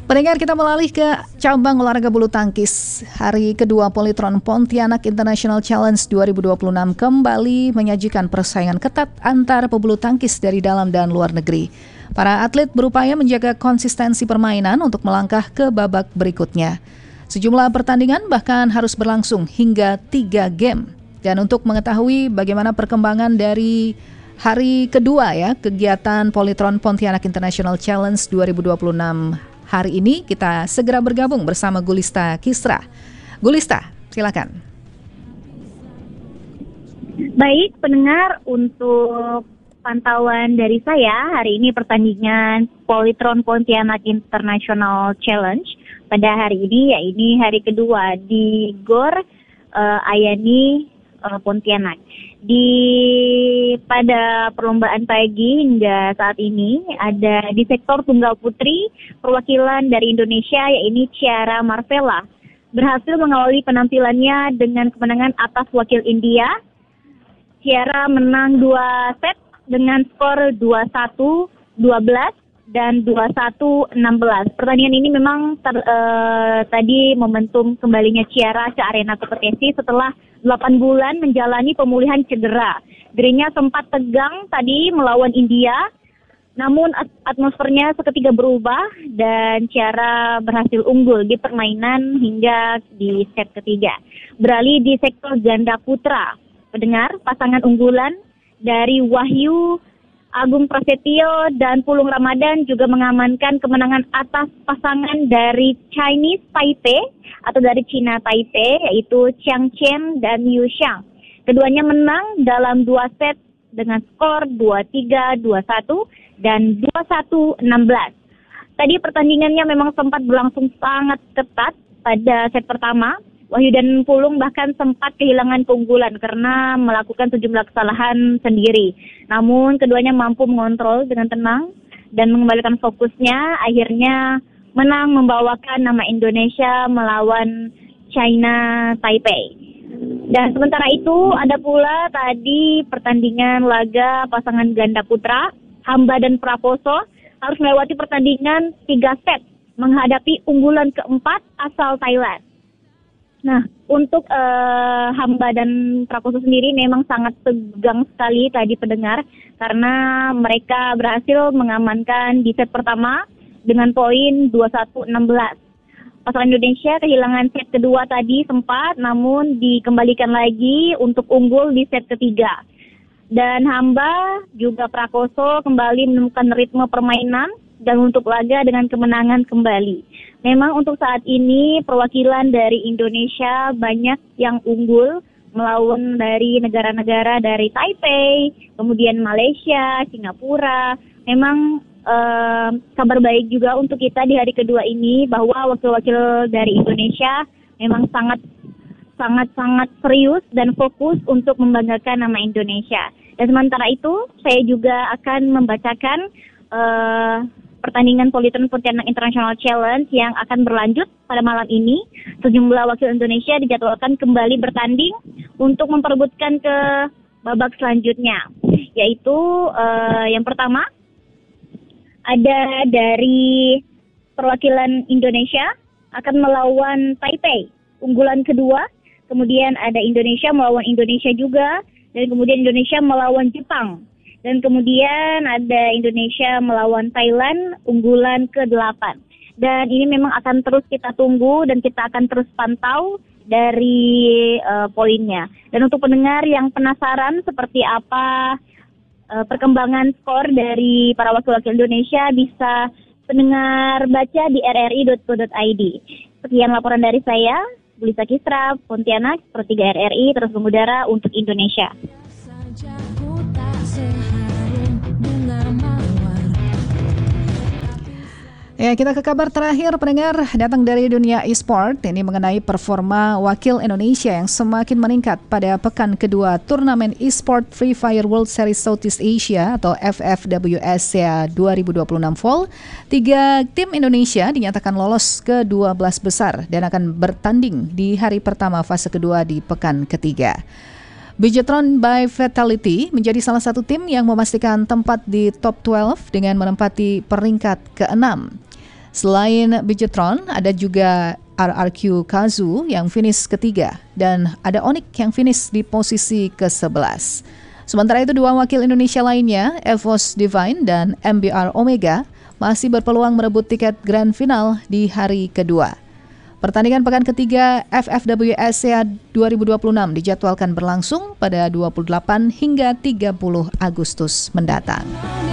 Pendengar, kita beralih ke cabang olahraga bulu tangkis. Hari kedua Polytron Pontianak International Challenge 2026 kembali menyajikan persaingan ketat antar pebulu tangkis dari dalam dan luar negeri. Para atlet berupaya menjaga konsistensi permainan untuk melangkah ke babak berikutnya. Sejumlah pertandingan bahkan harus berlangsung hingga 3 game. Dan untuk mengetahui bagaimana perkembangan dari hari kedua kegiatan Polytron Pontianak International Challenge 2026 hari ini, kita segera bergabung bersama Gulista Kisra. Gulista, silakan. Baik, pendengar, untuk pantauan dari saya, hari ini pertandingan Polytron Pontianak International Challenge pada hari ini, yaitu hari kedua di GOR Ayani Pontianak. Pada perlombaan pagi hingga saat ini ada di sektor tunggal putri perwakilan dari Indonesia, yaitu Ciara Marvella, berhasil mengawali penampilannya dengan kemenangan atas wakil India. Ciara menang 2 set dengan skor 21-12 dan 21-16. Pertandingan ini memang tadi momentum kembalinya Ciara ke arena kompetisi setelah 8 bulan menjalani pemulihan cedera. Dirinya sempat tegang tadi melawan India, namun atmosfernya seketika berubah dan Ciara berhasil unggul di permainan hingga di set ketiga. Beralih di sektor ganda putra, pendengar, pasangan unggulan dari Wahyu Agung Prasetyo dan Pulung Ramadan juga mengamankan kemenangan atas pasangan dari Chinese Taipei atau dari Cina Taipei, yaitu Chiang Chen dan Yu Xiang. Keduanya menang dalam 2 set dengan skor 23-21 dan 21-16. Tadi pertandingannya memang sempat berlangsung sangat ketat pada set pertama. Wahyu dan Pulung bahkan sempat kehilangan keunggulan karena melakukan sejumlah kesalahan sendiri. Namun keduanya mampu mengontrol dengan tenang dan mengembalikan fokusnya, akhirnya menang membawakan nama Indonesia melawan China Taipei. Dan sementara itu ada pula tadi pertandingan laga pasangan ganda putra, Hamba dan Praposo harus melewati pertandingan 3 set menghadapi unggulan keempat asal Thailand. Nah, untuk Hamba dan Prakoso sendiri memang sangat tegang sekali tadi pendengar, karena mereka berhasil mengamankan di set pertama dengan poin 21-16. Pasangan Indonesia kehilangan set kedua tadi sempat, namun dikembalikan lagi untuk unggul di set ketiga. Dan Hamba juga Prakoso kembali menemukan ritme permainan dan untuk laga dengan kemenangan kembali. Memang untuk saat ini perwakilan dari Indonesia banyak yang unggul melawan dari negara-negara dari Taipei, kemudian Malaysia, Singapura. Memang kabar baik juga untuk kita di hari kedua ini bahwa wakil-wakil dari Indonesia memang sangat serius dan fokus untuk membanggakan nama Indonesia. Dan sementara itu saya juga akan membacakan pertandingan Polytron Pontianak International Challenge yang akan berlanjut pada malam ini. Sejumlah wakil Indonesia dijadwalkan kembali bertanding untuk memperebutkan ke babak selanjutnya. Yaitu yang pertama ada dari perwakilan Indonesia akan melawan Taipei, unggulan kedua. Kemudian ada Indonesia melawan Indonesia juga, dan kemudian Indonesia melawan Jepang. Dan kemudian ada Indonesia melawan Thailand, unggulan ke-8. Dan ini memang akan terus kita tunggu dan kita akan terus pantau dari poinnya. Dan untuk pendengar yang penasaran seperti apa perkembangan skor dari para wakil-wakil Indonesia, bisa pendengar baca di rri.co.id. Sekian laporan dari saya, Gulista Kisra, Pontianak, Pro3 RRI, terus mengudara untuk Indonesia. Ya, kita ke kabar terakhir pendengar, datang dari dunia e-sport. Ini mengenai performa wakil Indonesia yang semakin meningkat pada pekan kedua turnamen e-sport Free Fire World Series Southeast Asia atau FFWS 2026 Fall. 3 tim Indonesia dinyatakan lolos ke 12 besar dan akan bertanding di hari pertama fase kedua di pekan ketiga. Bigetron by Fatality menjadi salah satu tim yang memastikan tempat di top 12 dengan menempati peringkat ke-6. Selain Bijetron, ada juga RRQ Kazu yang finish ketiga dan ada Onyx yang finish di posisi ke-11. Sementara itu dua wakil Indonesia lainnya, Evos Divine dan MBR Omega, masih berpeluang merebut tiket Grand Final di hari kedua. Pertandingan pekan ketiga FFW Asia 2026 dijadwalkan berlangsung pada 28 hingga 30 Agustus mendatang.